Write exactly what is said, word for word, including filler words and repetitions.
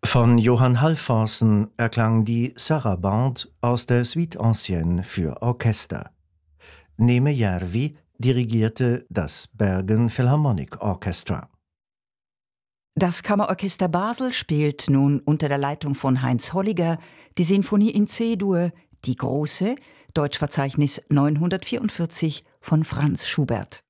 Von Johann Halvorsen erklang die Sarabande aus der Suite Ancienne für Orchester. Neeme Järvi dirigierte das Bergen Philharmonic Orchestra. Das Kammerorchester Basel spielt nun unter der Leitung von Heinz Holliger die Sinfonie in C-Dur, die große, Deutschverzeichnis neunhundertvierundvierzig von Franz Schubert.